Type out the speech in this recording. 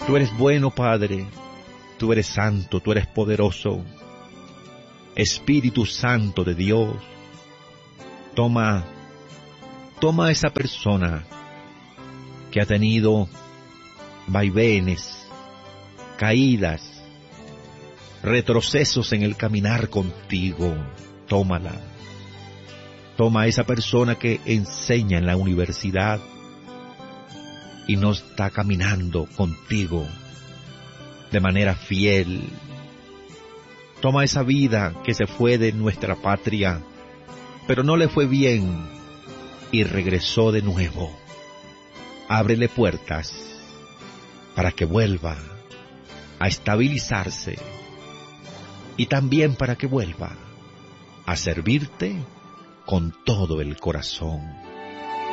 Tú eres bueno, Padre. Tú eres santo, tú eres poderoso. Espíritu Santo de Dios, toma a esa persona que ha tenido vaivenes, caídas, retrocesos en el caminar contigo. Tómala. Toma a esa persona que enseña en la universidad y no está caminando contigo de manera fiel. Toma esa vida que se fue de nuestra patria, pero no le fue bien y regresó de nuevo. Ábrele puertas para que vuelva a estabilizarse y también para que vuelva a servirte con todo el corazón.